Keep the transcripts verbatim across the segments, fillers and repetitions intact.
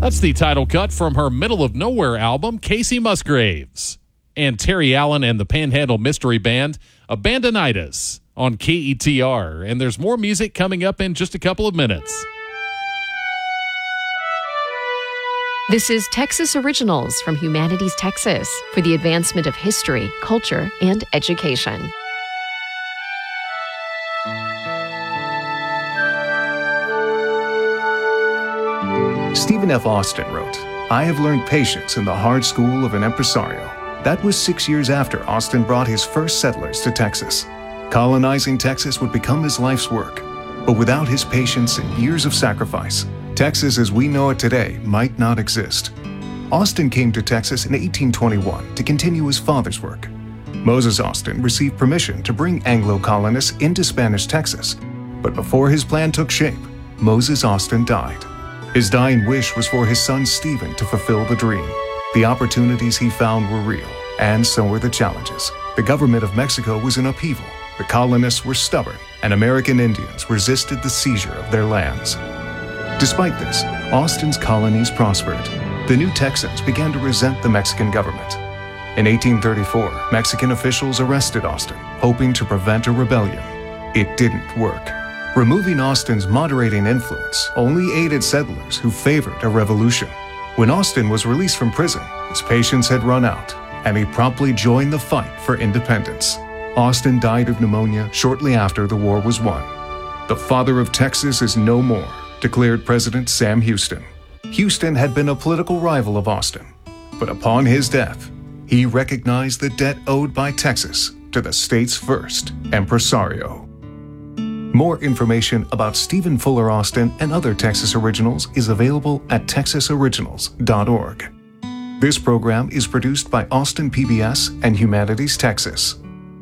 That's the title cut from her Middle of Nowhere album, Casey Musgraves. And Terry Allen and the Panhandle Mystery Band, Abandonitis, on K E T R. And there's more music coming up in just a couple of minutes. This is Texas Originals from Humanities Texas for the advancement of history, culture, and education. Stephen F. Austin wrote, "I have learned patience in the hard school of an impresario." That was six years after Austin brought his first settlers to Texas. Colonizing Texas would become his life's work. But without his patience and years of sacrifice, Texas as we know it today might not exist. Austin came to Texas in eighteen twenty-one to continue his father's work. Moses Austin received permission to bring Anglo colonists into Spanish Texas. But before his plan took shape, Moses Austin died. His dying wish was for his son Stephen to fulfill the dream. The opportunities he found were real, and so were the challenges. The government of Mexico was in upheaval, the colonists were stubborn, and American Indians resisted the seizure of their lands. Despite this, Austin's colonies prospered. The new Texans began to resent the Mexican government. In eighteen thirty-four, Mexican officials arrested Austin, hoping to prevent a rebellion. It didn't work. Removing Austin's moderating influence only aided settlers who favored a revolution. When Austin was released from prison, his patience had run out, and he promptly joined the fight for independence. Austin died of pneumonia shortly after the war was won. "The father of Texas is no more," declared President Sam Houston. Houston had been a political rival of Austin, but upon his death, he recognized the debt owed by Texas to the state's first impresario. More information about Stephen Fuller Austin and other Texas Originals is available at texas originals dot org. This program is produced by Austin P B S and Humanities Texas.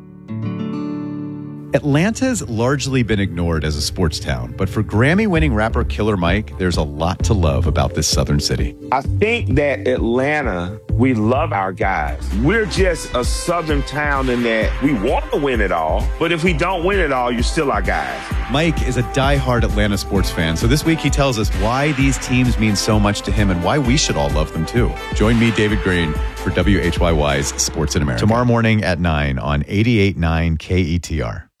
Atlanta's largely been ignored as a sports town, but for Grammy-winning rapper Killer Mike, there's a lot to love about this southern city. I think that Atlanta, we love our guys. We're just a southern town in that we want to win it all, but if we don't win it all, you're still our guys. Mike is a diehard Atlanta sports fan, so this week he tells us why these teams mean so much to him and why we should all love them too. Join me, David Green, for W H Y Y's Sports in America. Tomorrow morning at nine on eighty-eight point nine K E T R.